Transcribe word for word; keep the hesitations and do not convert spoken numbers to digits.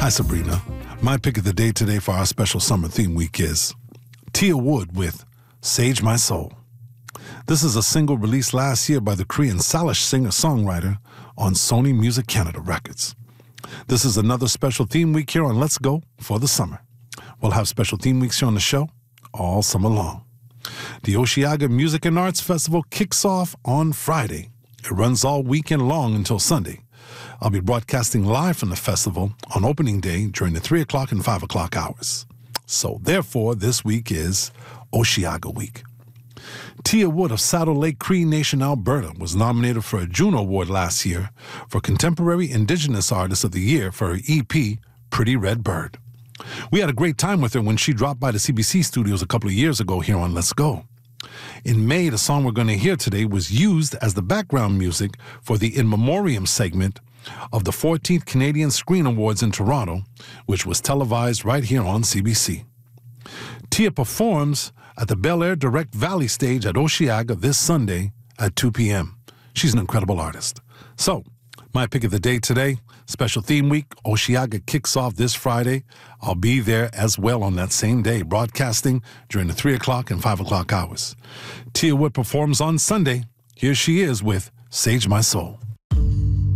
Hi, Sabrina. My pick of the day today for our special summer theme week is Tia Wood with Sage My Soul. This is a single released last year by the Korean Salish singer-songwriter on Sony Music Canada Records. This is another special theme week here on Let's Go for the summer. We'll have special theme weeks here on the show all summer long. The Osheaga Music and Arts Festival kicks off on Friday. It runs all weekend long until Sunday. I'll be broadcasting live from the festival on opening day during the three o'clock and five o'clock hours. So therefore, this week is Osheaga Week. Tia Wood of Saddle Lake Cree Nation, Alberta, was nominated for a Juno Award last year for Contemporary Indigenous Artist of the Year for her E P, Pretty Red Bird. We had a great time with her when she dropped by the C B C studios a couple of years ago here on Let's Go. In May, the song we're going to hear today was used as the background music for the In Memoriam segment of the fourteenth Canadian Screen Awards in Toronto, which was televised right here on C B C. Tia performs at the Bel Air Direct Valley stage at Osheaga this Sunday at two p.m. She's an incredible artist. So, my pick of the day today, special theme week, Osheaga kicks off this Friday. I'll be there as well on that same day, broadcasting during the three o'clock and five o'clock hours. Tia Wood performs on Sunday. Here she is with Sage My Soul.